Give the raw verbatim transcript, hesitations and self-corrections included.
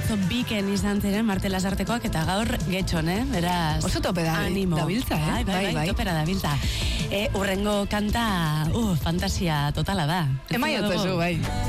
atzo biken izan ziren Marte Lasartekoak, eta gaur getxon, eh? Beraz, oso tope da, animo. dabiltza, eh? Bai, bai, bai, bai, topera dabiltza. E, urrengo kanta, uh, fantasia totala da. Emaiotezu, bai.